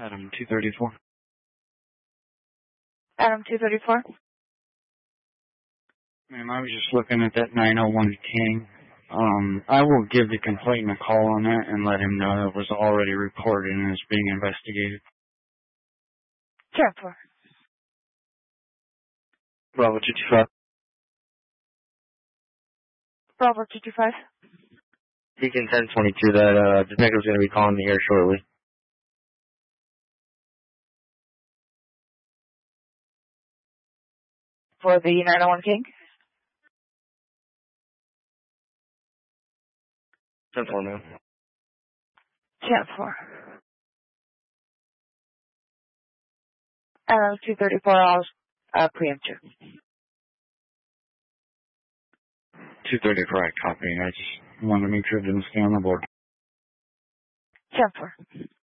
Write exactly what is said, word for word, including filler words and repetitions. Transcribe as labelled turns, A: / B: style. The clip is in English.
A: Adam two thirty-four.
B: Adam two thirty-four.
A: Ma'am, I was just looking at that nine oh one King. Um, I will give the complainant a call on that and let him know it was already reported and is being investigated.
B: ten four.
A: Bravo two two five.
B: Bravo two two five.
C: Beacon ten twenty-two, that uh, detective's going to be calling me here shortly.
B: For the nine oh one King?
C: ten four, ma'am.
B: ten four. Adam two thirty-four, I'll uh, preempt you.
A: two thirty-four, I copy. I just wanted to make sure it didn't stay on the board.
B: ten four.